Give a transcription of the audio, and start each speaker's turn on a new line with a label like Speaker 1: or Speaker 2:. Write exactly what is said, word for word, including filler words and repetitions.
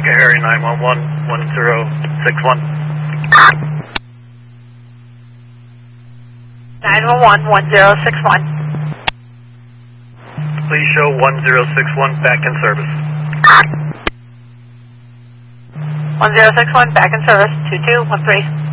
Speaker 1: area nine one one, one zero six one.
Speaker 2: nine one one, one zero six one.
Speaker 1: Please show one zero six one back in service.
Speaker 2: one zero six one back in service, two two one three.